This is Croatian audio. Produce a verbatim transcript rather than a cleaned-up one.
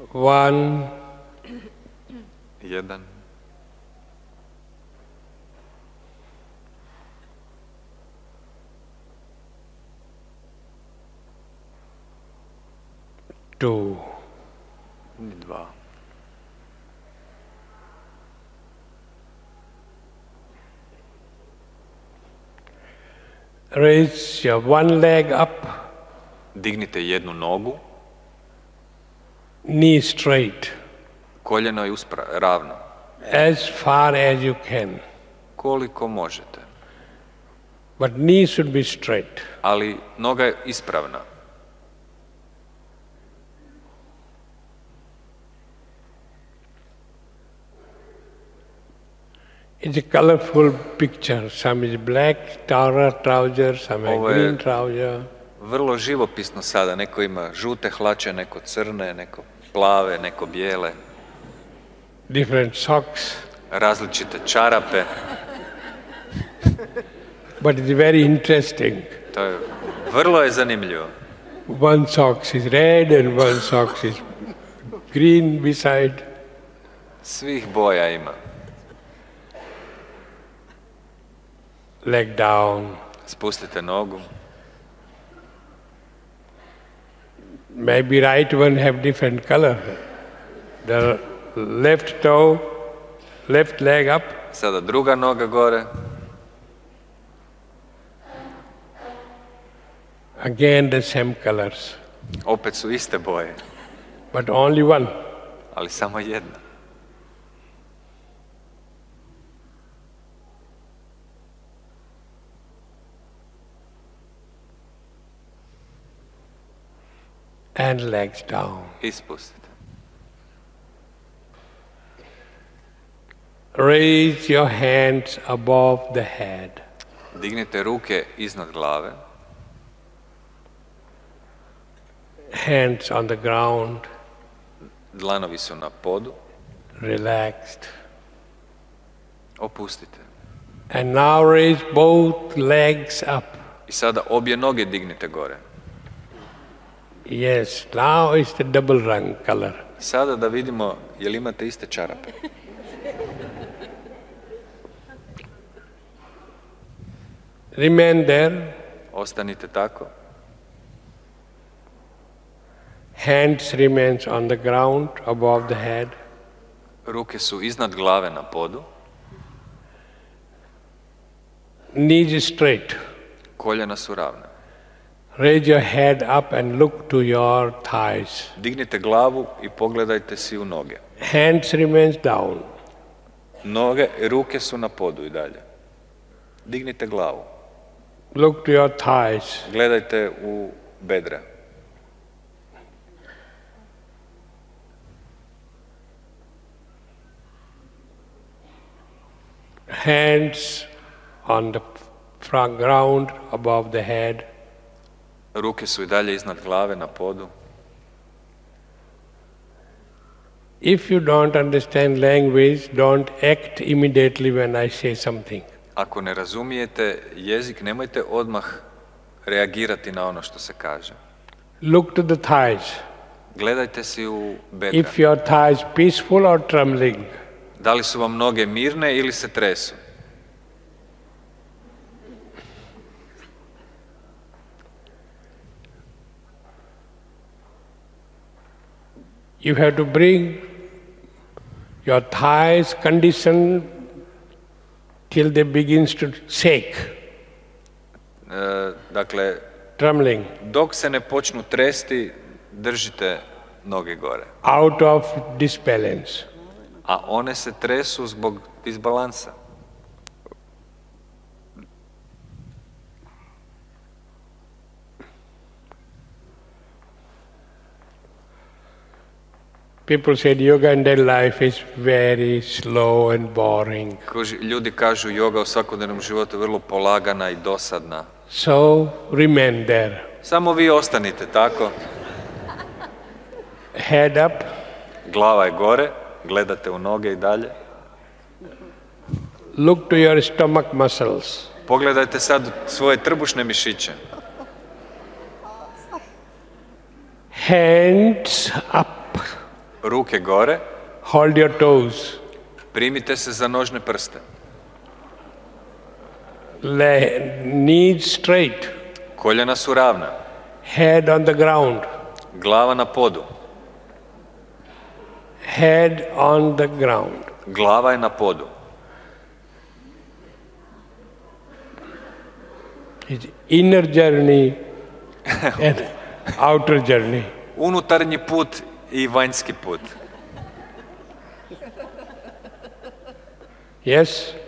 One. Jedan. Two. Dva. Raise your one leg up. Dignite jednu nogu. Knee straight. Koljeno je uspra, ravno. As far as you can. Koliko možete. But knee should be straight. Ali noga je ispravna. It's a colorful picture. Some is black trousers, some is green trouser. Vrlo živopisno sada. Neko ima žute hlače, neko crne, neko plave, neko bijele. Different socks. Različite čarape. But it's very interesting. To je, vrlo je zanimljivo. One socks is red and one socks is green beside. Svih boja ima. Leg down. Spustite nogu. Maybe right one have different color. The left toe, left leg up. Sada druga noga gore. Again the same colors. Opet su iste boje. But only one. Ali samo jedna. And legs down. Ispustite. Raise your hands above the head. Dignite ruke iznad glave. Hands on the ground. Dlanovi su na podu. Relaxed. Opustite. And now raise both legs up. I sada obje noge dignite gore. Yes, now is the double rung color. Sada da vidimo je li imate iste čarape. Remain there. Ostanite tako. Hands remains on the ground above the head. Ruke su iznad glave na podu. Knees straight. Koljena su ravna. Raise your head up and look to your thighs. Dignite glavu i pogledajte si u noge. Hands remains down. Noge i ruke su na podu i dalje. Dignite glavu. Look to your thighs. Gledajte u bedra. Hands on the front ground above the head. Ruke su i dalje iznad glave na podu. If you don't understand language, don't act immediately when I say something. Ako ne razumijete jezik, nemojte odmah reagirati na ono što se kaže. Look to the thighs. Gledajte si u bedra. If your thighs peaceful or trembling. Da li su vam noge mirne ili se tresu? You have to bring your thighs condition till they begins to shake. E, dakle, trembling. Dok se ne počnu tresti, držite noge gore. Out of disbalance. A one se tresu zbog disbalansa. People said yoga in their life is very slow and boring. Ljudi kažu yoga u svakodnevnom životu je vrlo polagana i dosadna. So remain there. Samo vi ostanite tako. Head up. Glava je gore, gledate u noge i dalje. Look to your stomach muscles. Pogledajte sad svoje trbušne mišiće. Hands up. Ruke gore. Hold your toes. Primite se za nožne prste. Le- knees straight. Koljena su ravna. Head on the ground. Glava na podu. Head on the ground. Glava je na podu. It's inner journey and outer journey. Unutarnji put i vanjski put. Yes?